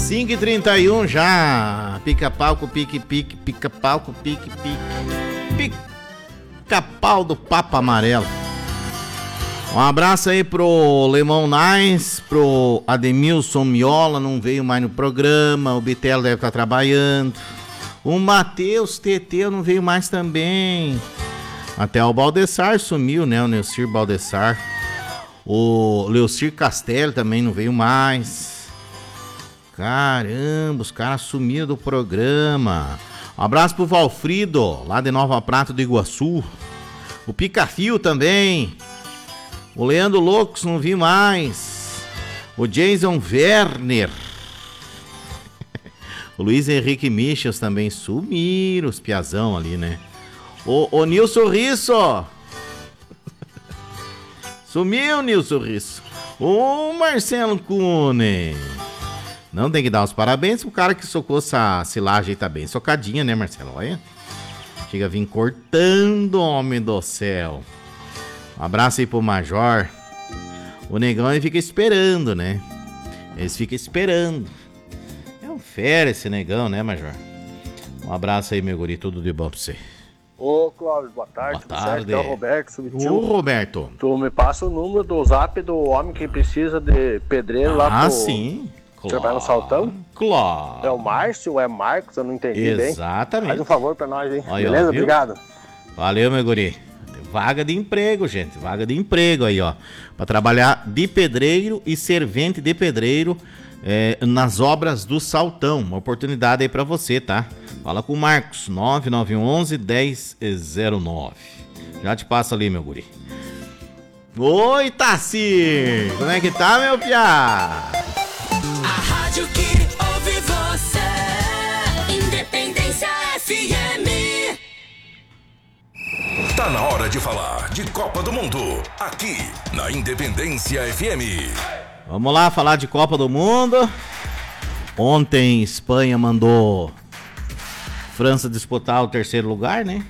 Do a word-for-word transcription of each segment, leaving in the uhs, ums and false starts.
cinco e trinta e um já. Pica-pau com pique-pique, pica-pau com pique-pique. Pica-pau do Papa Amarelo. Um abraço aí pro Lemão Nice, pro Ademilson Miola, não veio mais no programa. O Bitelo deve estar trabalhando. O Matheus Teteu não veio mais também. Até o Baldessar sumiu, né? O Neucir Baldessar. O Leocir Castelli também não veio mais. Caramba, os caras sumiram do programa. Um abraço pro Valfrido, lá de Nova Prata do Iguaçu. O Picafio também. O Leandro Loucos não vi mais. O Jason Werner. O Luiz Henrique Michels também sumiram, os piazão ali, né? O, o Nilson Risso. Sumiu, Nilson Risso. O Marcelo Cune. Não, tem que dar os parabéns pro cara que socou essa silagem aí, tá bem socadinha, né, Marcelo? Olha. Chega a vir cortando, homem do céu. Um abraço aí pro Major. O negão ele fica esperando, né? Eles ficam esperando. É um fera esse negão, né, Major? Um abraço aí, meu guri. Tudo de bom pra você. Ô, Clóvis, boa tarde. Boa tarde. É o Roberto, subtil. Ô, Roberto. Tu me passa o número do zap do homem que precisa de pedreiro lá pro... Ah, sim. Você vai no Saltão? Claro. É o Márcio ou é Marcos? Eu não entendi Exatamente. bem. Exatamente. Faz um favor pra nós, hein? Aí, beleza? ó, Obrigado. Valeu, meu guri. Vaga de emprego, gente. Vaga de emprego aí, ó. Pra trabalhar de pedreiro e servente de pedreiro é, nas obras do Saltão. Uma oportunidade aí pra você, tá? Fala com o Marcos, nove nove um um, dez zero nove. Já te passo ali, meu guri. Oi, Tassi! Como é que tá, meu piá? A rádio que ouve você, Independência F M. Tá na hora de falar de Copa do Mundo, aqui na Independência F M. Vamos lá falar de Copa do Mundo. Ontem Espanha mandou França disputar o terceiro lugar, né?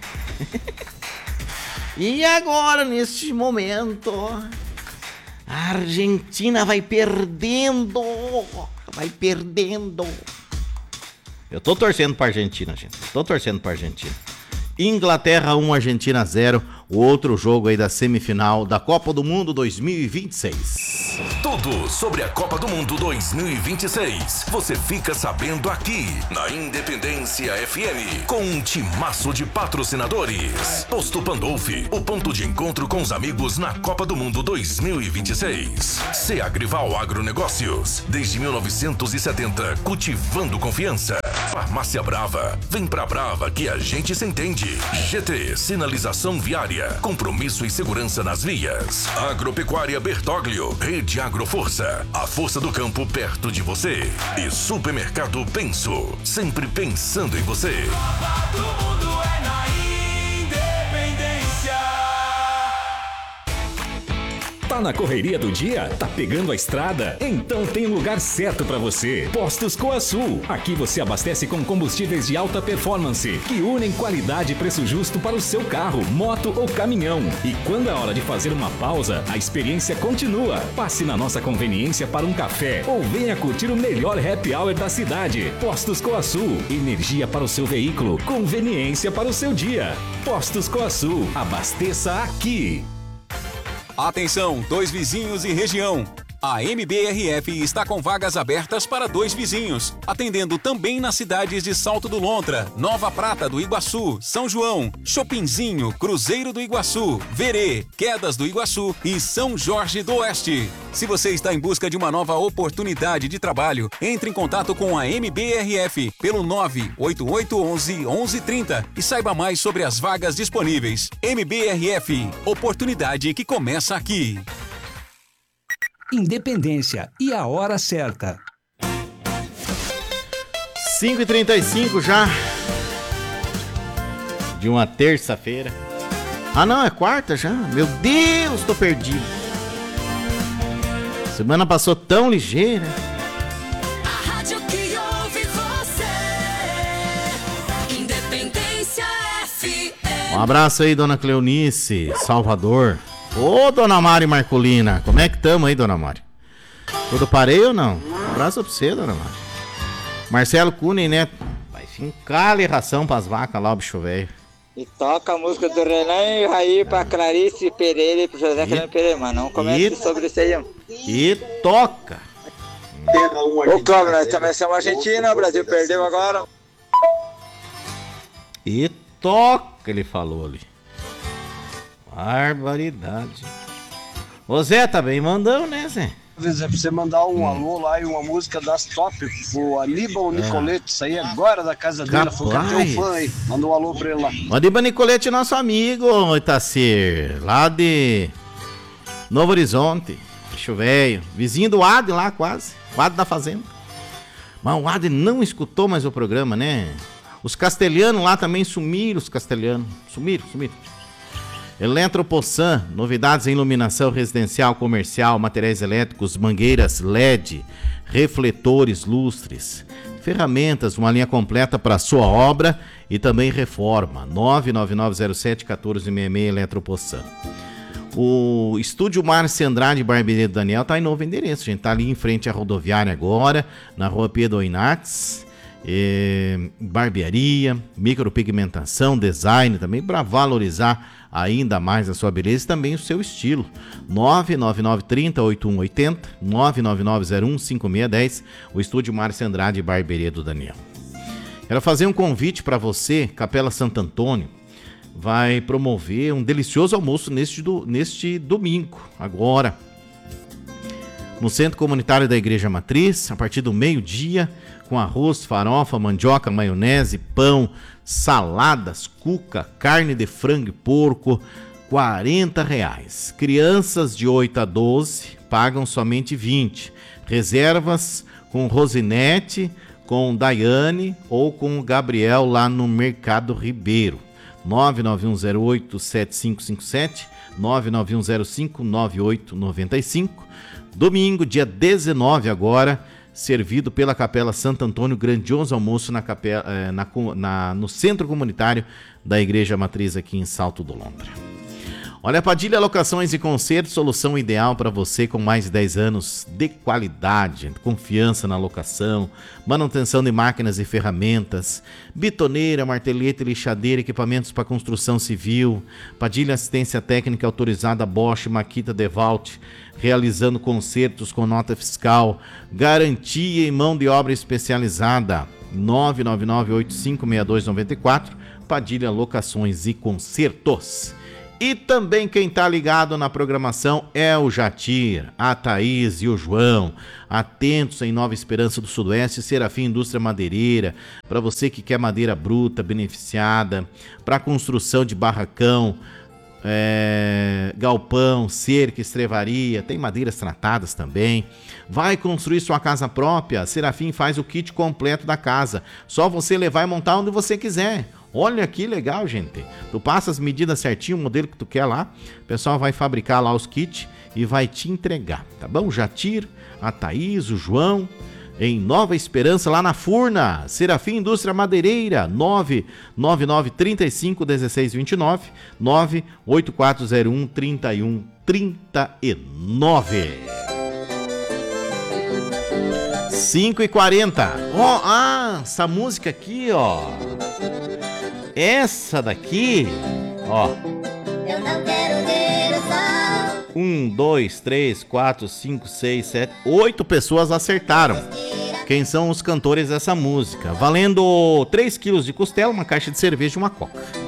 E agora, neste momento, a Argentina vai perdendo. Vai perdendo. Eu tô torcendo pra Argentina, gente. Tô torcendo pra Argentina. Inglaterra um, Argentina zero. O outro jogo aí da semifinal da Copa do Mundo dois mil e vinte e seis. Tudo sobre a Copa do Mundo dois mil e vinte e seis. Você fica sabendo aqui na Independência F M, com um timaço de patrocinadores. Posto Pandolfi, o ponto de encontro com os amigos na Copa do Mundo dois mil e vinte e seis. Seagrival Agronegócios, desde mil novecentos e setenta, cultivando confiança. Farmácia Brava, vem pra Brava que a gente se entende. G T, sinalização viária, compromisso e segurança nas vias. Agropecuária Bertoglio, Rede Agroforça, a força do campo perto de você. E Supermercado Penso, sempre pensando em você. Todo mundo é na Independência. Tá na correria do dia? Tá pegando a estrada? Então tem lugar certo pra você. Postos Coasul. Aqui você abastece com combustíveis de alta performance, que unem qualidade e preço justo para o seu carro, moto ou caminhão. E quando é hora de fazer uma pausa, a experiência continua. Passe na nossa conveniência para um café ou venha curtir o melhor happy hour da cidade. Postos Coasul. Energia para o seu veículo, conveniência para o seu dia. Postos Coasul. Abasteça aqui. Atenção, dois vizinhos e região. A M B R F está com vagas abertas para dois vizinhos, atendendo também nas cidades de Salto do Lontra, Nova Prata do Iguaçu, São João, Chopinzinho, Cruzeiro do Iguaçu, Verê, Quedas do Iguaçu e São Jorge do Oeste. Se você está em busca de uma nova oportunidade de trabalho, entre em contato com a M B R F pelo nove oito oito um um, um um três zero e saiba mais sobre as vagas disponíveis. M B R F, oportunidade que começa aqui. Independência e a hora certa. cinco e trinta e cinco já. De uma terça-feira. Ah, não, é quarta já? Meu Deus, tô perdido. Semana passou tão ligeira. A rádio que ouve você, Independência F M. Um abraço aí, dona Cleonice, Salvador. Ô, dona Mari Marcolina, como é que tamo aí, dona Mari? Tudo parei ou não? Um abraço pra você, dona Mari. Marcelo Cunha, né? Vai fincar-lhe ração pras vacas lá, o bicho velho. E toca a música do Renan e Raí pra Clarice Pereira e pro José Fernando Pereira, mano. Não comece sobre isso aí. E toca. Ô, Cláudio, nós também somos Argentina, o Brasil perdeu agora. E toca, ele falou ali. Barbaridade. Ô Zé, tá bem mandão, né, Zé? Zé, pra você mandar um hum. alô lá e uma música das top pro Aníbal Nicolete, sair agora da casa dele, falou que é teu fã aí, manda um alô pra ele lá. O Aníbal Nicolete é nosso amigo, Itacir, lá de Novo Horizonte, bicho velho, vizinho do Ade lá quase, o Ade da Fazenda. Mas o Ade não escutou mais o programa, né? Os castelhanos lá também sumiram, os castelhanos, sumiram, sumiram. Eletropossan, novidades em iluminação residencial, comercial, materiais elétricos, mangueiras L E D, refletores, lustres, ferramentas, uma linha completa para sua obra e também reforma. nove nove nove zero sete um quatro seis seis Eletropossan. O Estúdio Márcio Andrade Barbearia do Daniel tá em novo endereço, gente. Tá ali em frente à rodoviária agora, na rua Pedro Inax. É, barbearia, micropigmentação, design também para valorizar ainda mais a sua beleza e também o seu estilo. nove nove nove três zero oito um oito zero, nove nove nove zero um cinco seis um zero, o Estúdio Márcio Andrade Barbearia do Daniel. Quero fazer um convite para você, Capela Santo Antônio vai promover um delicioso almoço neste, do, neste domingo, agora no Centro Comunitário da Igreja Matriz, a partir do meio-dia, com arroz, farofa, mandioca, maionese, pão, saladas, cuca, carne de frango e porco, quarenta reais. Crianças de oito a doze pagam somente vinte. Reservas com Rosinete, com Daiane ou com o Gabriel lá no Mercado Ribeiro. nove nove um zero oito sete cinco cinco sete, nove nove um zero cinco nove oito nove cinco. Domingo, dia dezenove agora, servido pela Capela Santo Antônio, grandioso almoço na capela, na, na, no Centro Comunitário da Igreja Matriz aqui em Salto do Lontra. Olha, Padilha Locações e Concertos, solução ideal para você com mais de dez anos de qualidade, confiança na locação, manutenção de máquinas e ferramentas, bitoneira, marteleta, lixadeira, equipamentos para construção civil. Padilha Assistência Técnica autorizada Bosch, Makita DeWalt, realizando concertos com nota fiscal, garantia em mão de obra especializada. nove nove nove oito cinco seis dois nove quatro, Padilha Locações e Concertos. E também quem tá ligado na programação é o Jatir, a Thaís e o João. Atentos em Nova Esperança do Sudoeste, Serafim Indústria Madeireira. Para você que quer madeira bruta, beneficiada, para construção de barracão, é, galpão, cerca, estrevaria, tem madeiras tratadas também. Vai construir sua casa própria, Serafim faz o kit completo da casa. Só você levar e montar onde você quiser. Olha que legal, gente. Tu passa as medidas certinho, o modelo que tu quer lá. O pessoal vai fabricar lá os kits e vai te entregar, tá bom? Jatir, a Thaís, o João, em Nova Esperança, lá na Furna. Serafim Indústria Madeireira, nove nove nove três cinco um seis dois nove, nove oito quatro zero um três um três nove. cinco e quarenta. Ó, oh, ah, essa música aqui, ó. Essa daqui, ó. Eu não quero ver o sol. Um, dois, três, quatro, cinco, seis, sete, oito pessoas acertaram. Quem são os cantores dessa música? Valendo três quilos de costela, uma caixa de cerveja e uma coca.